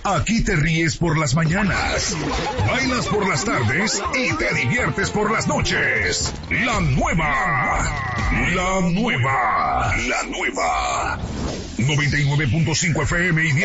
Aquí te ríes por las mañanas, bailas por las tardes y te diviertes por las noches. La nueva 99.5 FM y